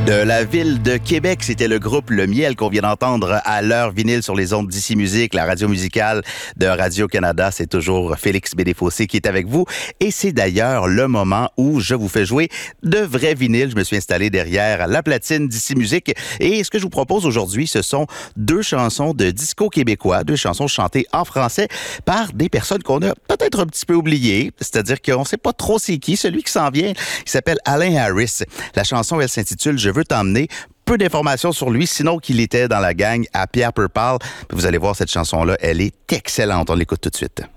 De la ville de Québec, c'était le groupe Le Miel qu'on vient d'entendre à l'heure vinyle sur les ondes d'Ici Musique, la radio musicale de Radio-Canada. C'est toujours Félix Bédéfossé qui est avec vous. Et c'est d'ailleurs le moment où je vous fais jouer de vrais vinyles. Je me suis installé derrière la platine d'Ici Musique. Et ce que je vous propose aujourd'hui, ce sont deux chansons de disco québécois, deux chansons chantées en français par des personnes qu'on a peut-être un petit peu oubliées. C'est-à-dire qu'on ne sait pas trop c'est qui. Celui qui s'en vient, il s'appelle Alain Harris. La chanson, elle s'intitule « Je veux t'emmener ». Peu d'informations sur lui, sinon qu'il était dans la gang à Pierre Purple. Vous allez voir, cette chanson-là, elle est excellente. On l'écoute tout de suite.